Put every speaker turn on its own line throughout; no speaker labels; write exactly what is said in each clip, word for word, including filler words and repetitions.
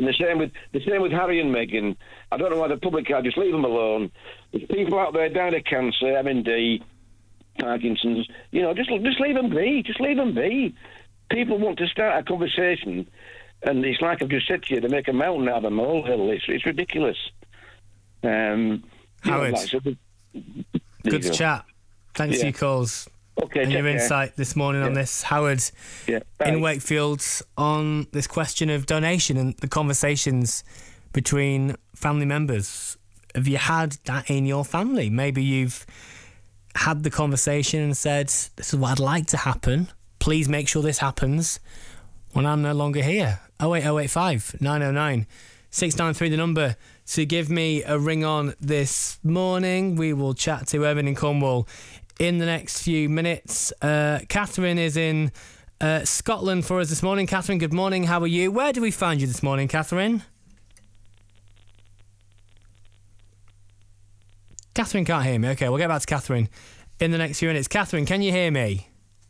And the same with the same with Harry and Meghan. I don't know why the public can't just leave them alone. There's people out there dying of cancer, M and D, Parkinson's. You know, just just leave them be. Just leave them be. People want to start a conversation, and it's like I've just said to you, they make a mountain out of a molehill. It's it's ridiculous. Um,
Howard,
you know, like, so
good to chat. Thanks
yeah.
for your calls.
Okay,
and your
care.
insight this morning
yeah.
on this. Howard,
yeah.
in Wakefield, on this question of donation and the conversations between family members. Have you had that in your family? Maybe you've had the conversation and said, this is what I'd like to happen. Please make sure this happens when I'm no longer here. oh eight oh eight five nine oh nine six nine three, the number to give me a ring on this morning. We will chat to Evan in Cornwall in the next few minutes. Uh, Catherine is in uh, Scotland for us this morning. Catherine, good morning. How are you? Where do we find you this morning, Catherine? Catherine can't hear me. Okay, we'll get back to Catherine in the next few minutes. Catherine, can you hear me?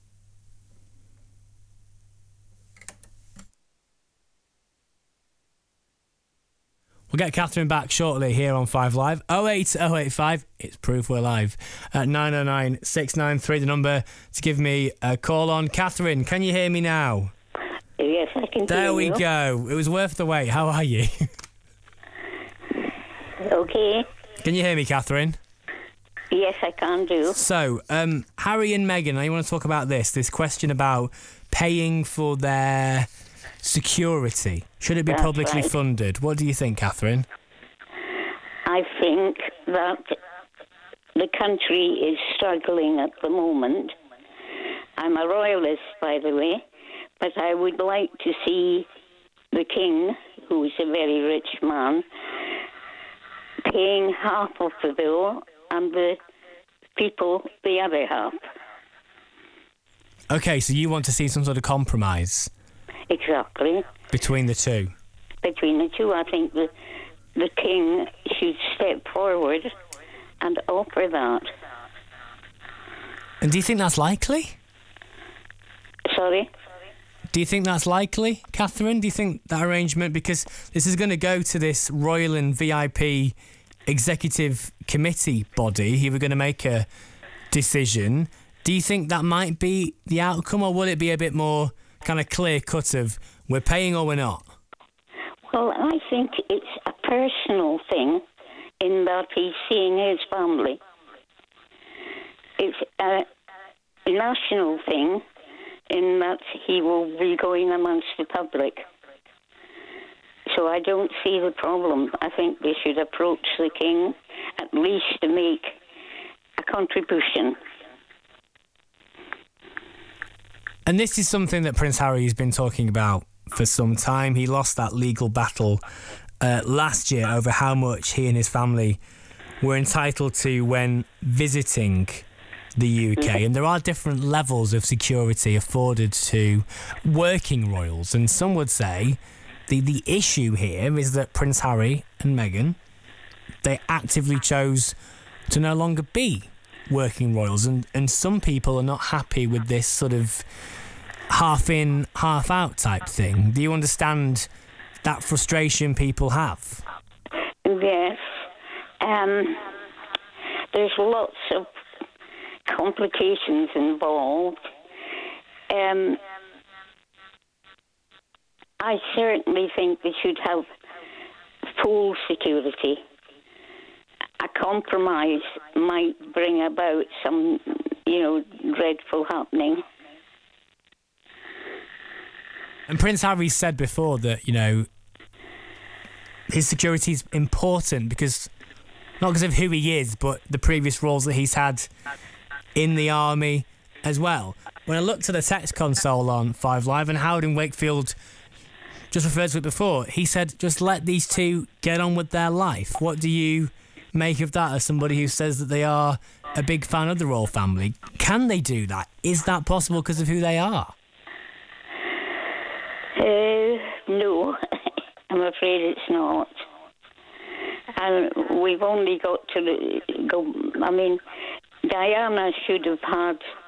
We'll get Catherine back shortly here on Five Live. oh eight oh eight five, it's proof we're live. At nine oh nine six nine three, the number to give me a call on. Catherine, can you hear me now?
Yes, I can
there
hear you.
we go. It was worth the wait. How are you?
Okay.
Can you hear me, Catherine?
Yes, I can do.
So, um, Harry and Meghan, I want to talk about this, this question about paying for their security. Should it be
That's
publicly
right.
funded? What do you think, Catherine?
I think that the country is struggling at the moment. I'm a royalist, by the way, but I would like to see the King, who is a very rich man, paying half of the bill and the people the other half.
Okay, so you want to see some sort of compromise
Exactly.
between the two?
Between the two, I think the the King should step forward and offer that.
And do you think that's likely?
Sorry?
Do you think that's likely, Catherine? Do you think that arrangement, because this is going to go to this Royal and V I P executive committee body who are going to make a decision. Do you think that might be the outcome, or will it be a bit more kind of clear cut of we're paying or we're not?
Well, I think it's a personal thing in that he's seeing his family. It's a national thing in that he will be going amongst the public. So I don't see the problem. I think they should approach the King at least to make a contribution.
And this is something that Prince Harry has been talking about for some time. He lost that legal battle uh, last year over how much he and his family were entitled to when visiting the U K. And there are different levels of security afforded to working royals. And some would say the, the issue here is that Prince Harry and Meghan, they actively chose to no longer be working royals. And, and some people are not happy with this sort of half in, half out type thing. Do you understand that frustration people have?
Yes. Um, there's lots of complications involved. Um, I certainly think they should have full security. A compromise might bring about some, you know, dreadful happening.
And Prince Harry said before that, you know, his security is important because, not because of who he is, but the previous roles that he's had in the army as well. When I looked at the text console on Five Live, and Howard in Wakefield just referred to it before, he said, just let these two get on with their life. What do you make of that as somebody who says that they are a big fan of the royal family? Can they do that? Is that possible because of who they are?
Uh, no, I'm afraid it's not. And we've only got to go. I mean, Diana should have had